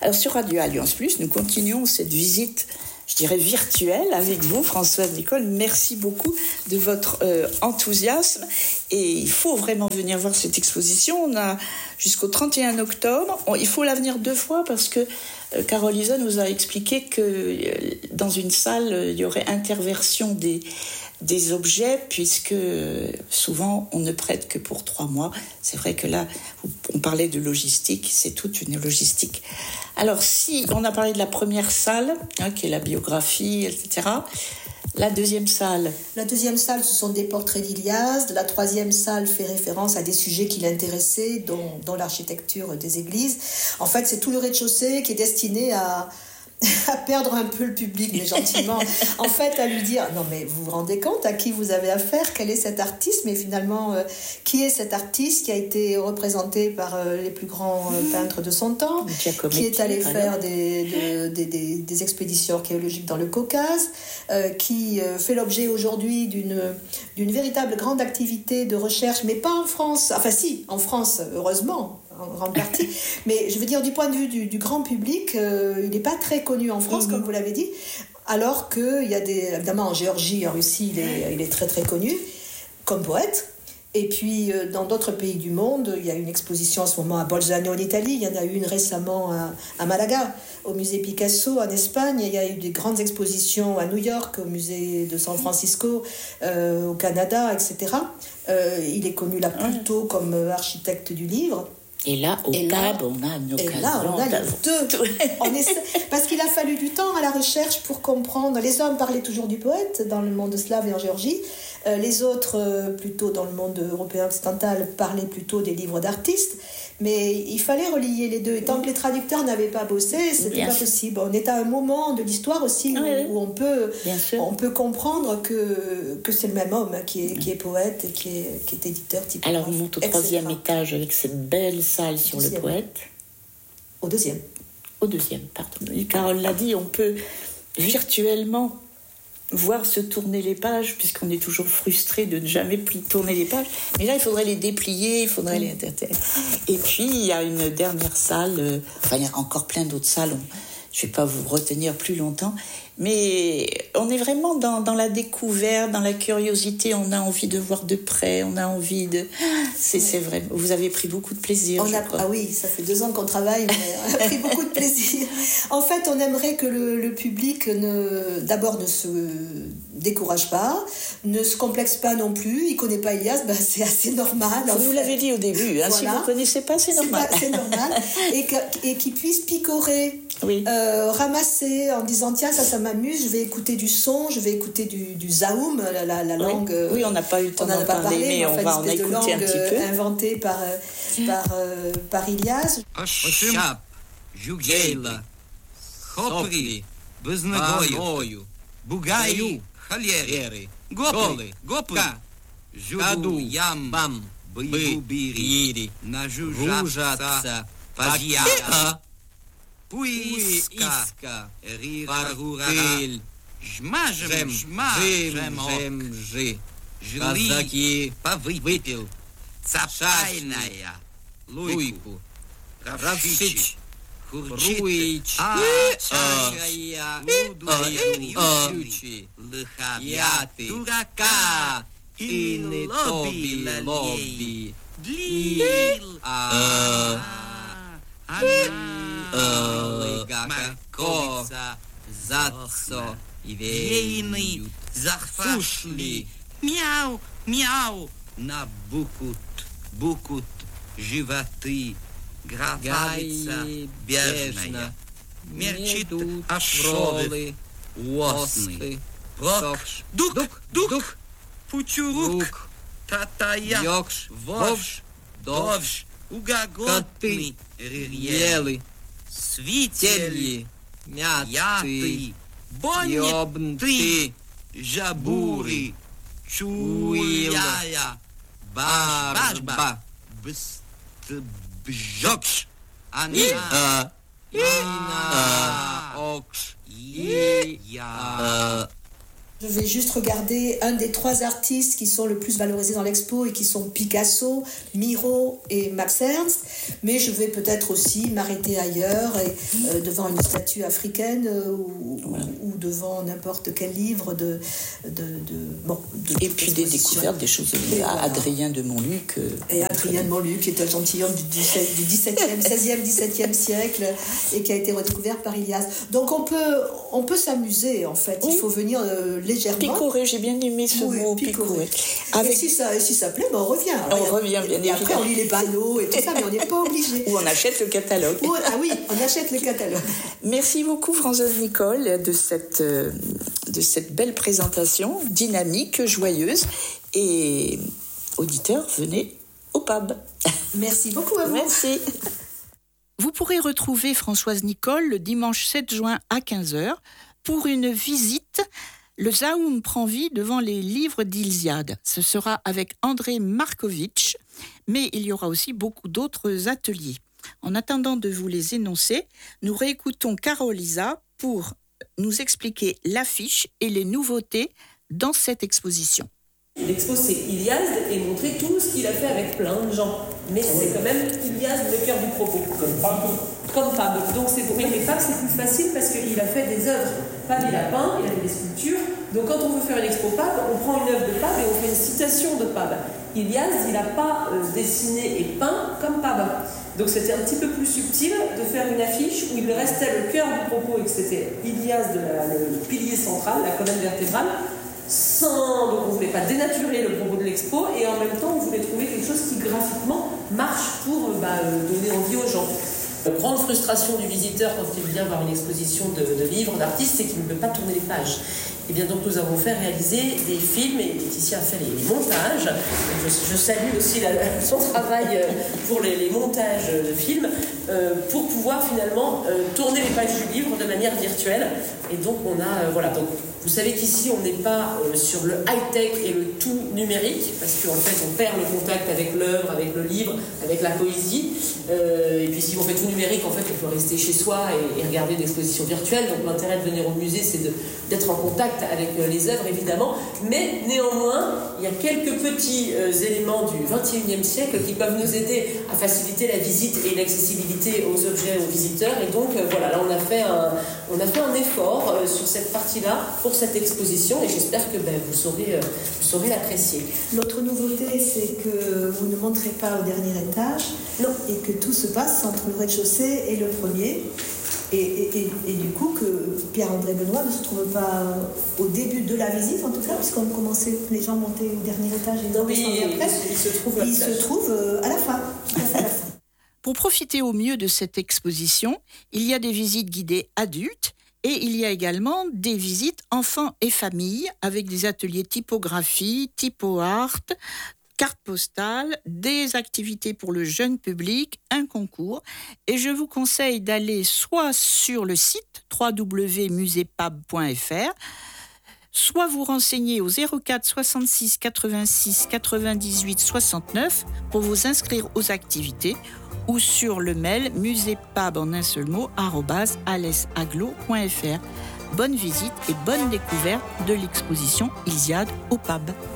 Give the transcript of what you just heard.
Alors sur Radio Alliance Plus, nous continuons cette visite, je dirais virtuelle, avec vous, Françoise Nicole. Merci beaucoup de votre enthousiasme. Et il faut vraiment venir voir cette exposition. On a jusqu'au 31 octobre. Il faut la venir 2 fois parce que Carole Isa nous a expliqué que dans une salle, il y aurait interversion des objets, puisque souvent on ne prête que pour 3 mois. C'est vrai que là, on parlait de logistique, c'est toute une logistique. Alors, si on a parlé de la première salle, qui est la biographie, etc., la deuxième salle. La deuxième salle, ce sont des portraits d'Iliade. La troisième salle fait référence à des sujets qui l'intéressaient, dont l'architecture des églises. En fait, c'est tout le rez-de-chaussée qui est destiné à perdre un peu le public, mais gentiment. En fait, à lui dire, non mais vous vous rendez compte à qui vous avez affaire, quel est cet artiste, mais finalement, qui est cet artiste qui a été représenté par les plus grands peintres de son temps, qui est allé faire des expéditions archéologiques dans le Caucase, qui fait l'objet aujourd'hui d'une véritable grande activité de recherche, mais pas en France, enfin si, en France, heureusement, en grande partie, mais je veux dire du point de vue du grand public, il n'est pas très connu en France, comme vous l'avez dit, alors qu'il y a évidemment en Géorgie, en Russie, il est très très connu comme poète. Et puis dans d'autres pays du monde, il y a une exposition en ce moment à Bolzano en Italie, il y en a eu une récemment à Malaga, au musée Picasso en Espagne, il y a eu des grandes expositions à New York, au musée de San Francisco, au Canada, etc. Il est connu là plutôt comme architecte du livre. Et là, au CAB, on a une occasion. Et là, on a les deux. Parce qu'il a fallu du temps à la recherche pour comprendre. Les hommes parlaient toujours du poète dans le monde slave et en Géorgie. Les autres, plutôt dans le monde européen occidental, parlaient plutôt des livres d'artistes. Mais il fallait relier les deux. Et tant que les traducteurs n'avaient pas bossé, c'était pas possible. On est à un moment de l'histoire aussi où on peut comprendre que c'est le même homme qui est poète et qui est éditeur. Typographe, alors, on monte au 3e étage avec cette belle salle sur le poète. Au 2e. Au 2e, pardon. Carole l'a dit, on peut virtuellement voir se tourner les pages, puisqu'on est toujours frustré de ne jamais tourner les pages. Mais là, il faudrait les déplier, il faudrait les interter. Et puis, il y a une dernière salle, il y a encore plein d'autres salles. Je ne vais pas vous retenir plus longtemps, mais on est vraiment dans la découverte, dans la curiosité. On a envie de voir de près, on a envie de... C'est vrai, vous avez pris beaucoup de plaisir, Ah oui, ça fait 2 ans qu'on travaille, mais on a pris beaucoup de plaisir. En fait, on aimerait que le public d'abord ne se décourage pas, ne se complexe pas non plus. Il ne connaît pas Ilias, c'est assez normal. Vous l'avez dit au début, voilà. Si vous ne connaissez pas, c'est normal. C'est normal. Et qu'il puisse picorer, ramasser en disant tiens, ça m'amuse, je vais écouter du son, je vais écouter du zaoum, la langue. Oui, on n'a pas eu le temps d'en parler, mais on va en écouter un petit peu. Inventée par Ilias. Шап, Жугейла, Хопри, Безногою, Бугаю, Халери, Гопли, Гопка, Жуду, Ям, Бам, Бибири, Нажужаться, Фазия, Пуиска, Рираруриль, Жмажем, Жли, Повыпил, Цапшайная, Луйку, Равшич, Хурчич, Чая, Лудуючи, Лыхавяты, Дурака, Ины, Тоби, Лоби, Длил, Маковица, Зацо, Ивейный, Захфушли, Мяу, мяу, на букут, животы, гравица, бежная, мерчит ашровы, осны, прокш, дук, пучурук, татая, йокш, вовш, довш, угаготный, рирьелы, свительи, мяты, бонни, жабуры, чуяя, бажба, бжокш, ана, окш, я. Je vais juste regarder un des 3 artistes qui sont le plus valorisés dans l'expo et qui sont Picasso, Miro et Max Ernst. Mais je vais peut-être aussi m'arrêter ailleurs, et, devant une statue africaine ou devant n'importe quel livre et puis des découvertes, des choses. Adrien de Montluc. Et Adrien de Montluc, qui est un gentilhomme du 17e, 16e, 17e siècle et qui a été redécouvert par Ilias. Donc on peut s'amuser en fait. Il faut venir légèrement. Picorer, j'ai bien aimé ce mot, picorer. Et si ça plaît, on revient. Alors, on revient, bien évidemment. Après, on lit les panneaux et tout ça, mais on n'est pas obligé. Ou on achète le catalogue. On achète le catalogue. Merci beaucoup, Françoise Nicole, de cette belle présentation, dynamique, joyeuse. Et auditeurs, venez au pub. Merci beaucoup à vous. Merci. Vous pourrez retrouver Françoise Nicole le dimanche 7 juin à 15h pour une visite. Le Zaoum prend vie devant les livres d'Iliade. Ce sera avec André Markovitch, mais il y aura aussi beaucoup d'autres ateliers. En attendant de vous les énoncer, nous réécoutons Carole Isa pour nous expliquer l'affiche et les nouveautés dans cette exposition. L'expo, c'est Iliade et montrer tout ce qu'il a fait avec plein de gens. Mais c'est quand même Iliade le cœur du propos. Comme Pab. Donc c'est pour lui. Mais Pab, c'est plus facile parce qu'il a fait des œuvres. Pab, il a peint, il a fait des sculptures. Donc quand on veut faire une expo Pab, on prend une œuvre de Pab et on fait une citation de Pab. Iliade, il n'a pas dessiné et peint comme Pab. Donc c'était un petit peu plus subtil de faire une affiche où il restait le cœur du propos et que c'était Iliade, le pilier central, la colonne vertébrale. Donc on ne voulait pas dénaturer le propos de l'expo et en même temps on voulait trouver quelque chose qui graphiquement marche pour donner envie aux gens. La grande frustration du visiteur quand il vient voir une exposition de livres, d'artistes, c'est qu'il ne peut pas tourner les pages. Et bien donc nous avons fait réaliser des films et Laetitia a fait les montages. Je salue aussi son travail pour les montages de films pour pouvoir finalement tourner les pages du livre de manière virtuelle. Et donc on a donc vous savez qu'ici on n'est pas sur le high-tech et le tout numérique parce qu'en fait on perd le contact avec l'œuvre, avec le livre, avec la poésie. Et puis si on fait tout numérique, en fait on peut rester chez soi et regarder une exposition virtuelle. Donc l'intérêt de venir au musée, c'est d'être en contact avec les œuvres évidemment, mais néanmoins il y a quelques petits éléments du XXIe siècle qui peuvent nous aider à faciliter la visite et l'accessibilité aux objets, aux visiteurs. Et donc là on a fait un effort sur cette partie-là pour cette exposition et j'espère que vous saurez l'apprécier. L'autre nouveauté, c'est que vous ne montrez pas au dernier étage. Non. Et que tout se passe entre le rez-de-chaussée et le premier. Et du coup que Pierre-André Benoît ne se trouve pas au début de la visite, en tout cas, puisqu'on commençait, les gens montaient au dernier étage et non, il se trouve à la fin, tout à fait à la fin. Pour profiter au mieux de cette exposition, il y a des visites guidées adultes et il y a également des visites enfants et familles avec des ateliers typographie, typo-art, carte postale, des activités pour le jeune public, un concours. Et je vous conseille d'aller soit sur le site www.musepab.fr, soit vous renseigner au 04 66 86 98 69 pour vous inscrire aux activités ou sur le mail musepab en un seul mot @alesaglo.fr. Bonne visite et bonne découverte de l'exposition Iliade au Pab.